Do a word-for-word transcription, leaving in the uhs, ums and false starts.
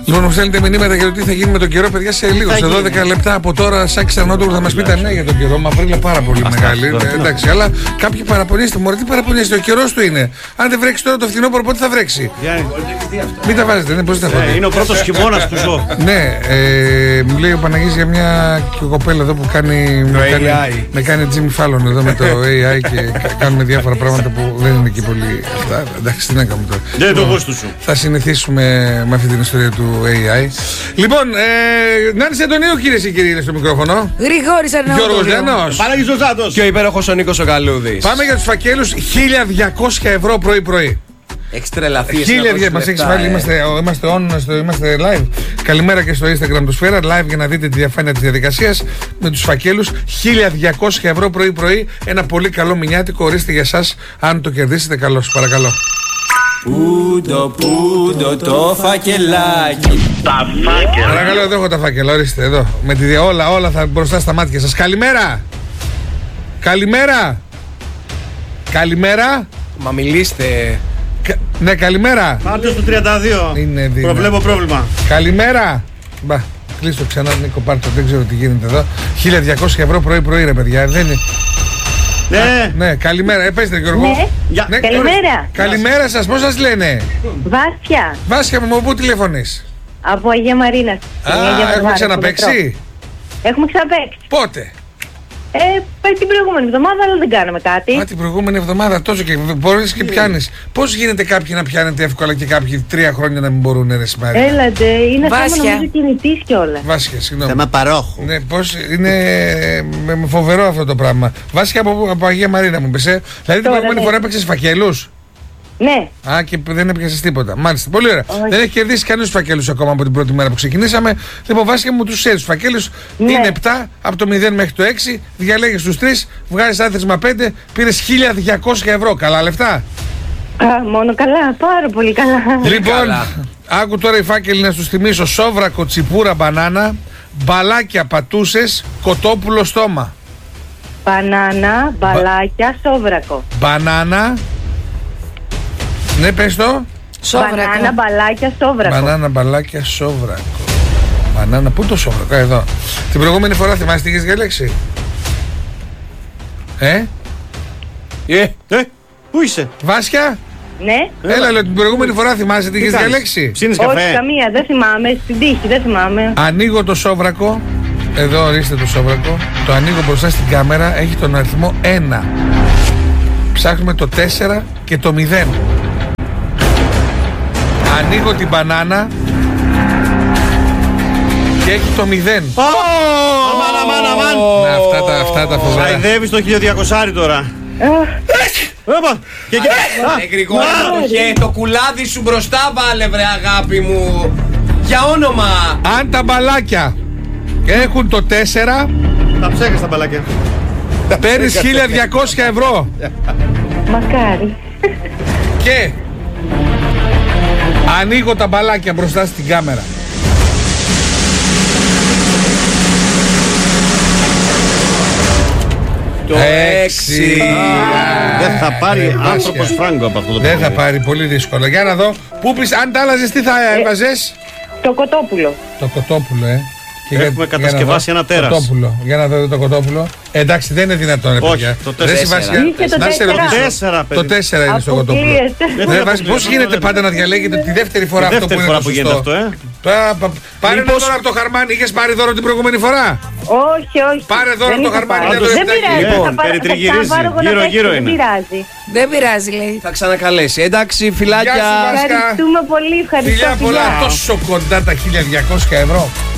Λοιπόν, μου στέλνετε μηνύματα για το τι θα γίνει με τον καιρό, παιδιά, σε λίγο. Σε δώδεκα λεπτά από τώρα, σαν Ξανότογλου θα μας πείτε ναι για τον καιρό. Μαυρίλα πάρα πολύ μεγάλη. Ε, εντάξει, αλλά κάποιοι παραπονιέστε. Μωρέ, τι παραπονιέστε, ο καιρός του είναι. Αν δεν βρέξει τώρα το φθινόπωρο, πότε θα βρέξει. Μην τα βάζετε, ναι, πώς τα φάτε. Είναι ο πρώτος χειμώνας που ζω. Ναι, ε, μου λέει ο Παναγής για μια κοπέλα εδώ που κάνει. Με κάνει, με κάνει Jimmy Fallon εδώ με το έι άι και κάνουμε διάφορα πράγματα που δεν είναι και πολύ αυτά. Εντάξει, τι να κάνουμε τώρα. Δεν το γούστο σου. Θα συνηθίσουμε με αυτή την ιστορία του έι άι. Λοιπόν, ε, Νάνση Αντωνίου, κυρίες και κύριοι, είναι στο μικρόφωνο. Γρηγόρης Αρναούτογλου. Γιώργος Λιανός. Παναγής Ζωζάτος. Και ο υπέροχος ο Νίκος ο Καλούδης. Πάμε για τους φακέλους, χίλια διακόσια ευρώ πρωί-πρωί. Έχεις τρελαθεί. χίλια διακόσια μας έχεις βάλει, είμαστε, είμαστε on, στο, είμαστε live. Καλημέρα και στο Instagram του Σφαίρα, live για να δείτε τη διαφάνεια της διαδικασίας με τους φακέλους. χίλια διακόσια ευρώ πρωί-πρωί. Ένα πολύ καλό μηνιάτικο, ορίστε για σας. Αν το κερδίσετε, καλώς, παρακαλώ. Πούντο, πούντο το φακελάκι. Τα φάκελα. Παρακαλώ, εδώ έχω τα φάκελα, ορίστε εδώ. Με τη δια, όλα, όλα θα μπροστά στα μάτια σας. Καλημέρα! Καλημέρα! Καλημέρα! Μα μιλήστε. Κα... Ναι, καλημέρα! Πάρτε στο τριάντα δύο. Είναι δυνατό. Προβλέπω πρόβλημα. Καλημέρα! Μπα, κλείστο ξανά, Νίκο, πάρτο, δεν ξέρω τι γίνεται εδώ. χίλια διακόσια ευρώ πρωί-πρωί, ρε παιδιά, δεν είναι. Ναι. Α, ναι, καλημέρα, ε, πέστε Γιώργο. Ναι. Για... Ναι, Καλημέρα. Καλημέρα σας, πώς σας λένε? Βάσια. Βάσια μου, πού τηλεφωνείς? Από Αγία Μαρίνα. Α, έχουμε ξαναπαίξει? Έχουμε ξαναπαίξει. Πότε? Ε, την προηγούμενη εβδομάδα, αλλά δεν κάναμε κάτι. Α, την προηγούμενη εβδομάδα τόσο και μπορείς και πιάνεις. Πώς γίνεται κάποιοι να πιάνετε εύκολα και κάποιοι τρία χρόνια να μην μπορούν, ρε Σμάρι? Έλατε, είναι Βάσια. θέμα νομίζω κινητής κιόλα. Βάσια, συγγνώμη. Θέμα παρόχου. Ναι, πώς είναι με, με φοβερό αυτό το πράγμα. Βάσια από, από Αγία Μαρίνα μου πες, ε. Δηλαδή την Τώρα, προηγούμενη ναι. φορά έπαιξες φακέλους? Ναι. Α, και δεν έπιασες τίποτα. Μάλιστα. Πολύ ωραία. Όχι. Δεν έχει κερδίσει κανείς φακέλους ακόμα από την πρώτη μέρα που ξεκινήσαμε. Λοιπόν, Βάσια μου, τους ξέρεις φακέλους. Ναι. Είναι επτά από το μηδέν μέχρι το έξι. Διαλέγεις τους τρεις, βγάζεις άθροισμα πέντε, πήρες χίλια διακόσια ευρώ. Καλά λεφτά. Α, μόνο καλά, πάρα πολύ καλά. Λοιπόν, Καλά. άκου τώρα οι φάκελοι να σου θυμίσω: σόβρακο, τσιπούρα, μπανάνα, μπαλάκια, πατούσες, κοτόπουλο, στόμα. Μπανάνα, μπαλάκια, σόβρακο. Μπανάνα. Ναι, πες το. Σόβρακο. Μπανάνα, μπαλάκια, σόβρακο. Μπανάνα, μπαλάκια, σόβρακο. Μπανάνα, πού το σόβρακο, εδώ. Την προηγούμενη φορά θυμάσαι τι είχες διαλέξει? Ε, Ε, Ε, πού είσαι? Βάσια. Ναι. Έλα, λέω, την προηγούμενη φορά θυμάσαι τι είχες κάνεις? διαλέξει? Ψήνεις Όχι, καφέ? καμία, δεν θυμάμαι. Στην τύχη, δεν θυμάμαι. Ανοίγω το σόβρακο. Εδώ ορίστε το σόβρακο. Το ανοίγω μπροστά στην κάμερα. Έχει τον αριθμό ένα. Ψάχνουμε το τέσσερα και το μηδέν. Ανοίγω την μπανάνα και έχει το μηδέν. Αμάν, αμάν, αμάν. Να, αυτά τα, αυτά τα φοβερά. Σαϊδεύεις το χίλια διακόσια τώρα. Όπα. Και και. Ε, Γρηγόρη, το, χε- το κουλάδι σου μπροστά βάλε, βρε αγάπη μου. Για όνομα. Αν τα μπαλάκια έχουν το τέσσερα, Τα ψέχες τα μπαλάκια. παίρνεις χίλια διακόσια ευρώ. Μακάρι. Και ανοίγω τα μπαλάκια μπροστά στην κάμερα. Το Έξι. έξι. Δεν θα πάρει ε, Βάσια. άνθρωπος φράγκο από αυτό το Δεν θα παιχνίδι. πάρει, πολύ δύσκολο. Για να δω. Πού πεις, αν τα άλλαζες, τι θα έβαζες? Το κοτόπουλο. Το κοτόπουλο, ε. Και για- Έχουμε για να κατασκευάσει δω. ένα τέρας. Κοτόπουλο. Για να δω το κοτόπουλο. Ε, εντάξει, δεν είναι δυνατόν, ρε Όχι, παιδιά. το Ρε, τέσσερα. Βάσια, Είχε το να σε τέσσερα. ρωτήσω. Τέσσερα, Το παιδί. τέσσερα είναι στο κοτόπουλο. Αποκλείεται. Ρε, Βάση, πώς γίνεται πάντα να διαλέγετε τη δεύτερη φορά Τη αυτό που δεύτερη είναι φορά το που γίνεται σωστό? αυτό, ε. Πα- πα- Πάρε ένα Μήπως- δώρο από το χαρμάνι. Είχες πάρει δώρο την προηγούμενη φορά? Όχι, όχι. Πάρε δώρο Δεν το είχα χαρμάνι, πάρει. δεν το Δεν λεπτάκι. πειράζει. Λοιπόν, θα πάρω- θα περιτριγυρίζει. ξαναπάρω εγώ να Γύρω, παίξω, γύρω δεν είναι. πειράζει. Δεν πειράζει, λέει. Θα ξανακαλέσει. Εντάξει, φιλάκια. Γεια σου, Βάσια. Ευχαριστούμε πολύ. Ευχαριστώ. Φιλιά πολλά, φιλιά. τόσο κοντά τα χίλια διακόσια ευρώ.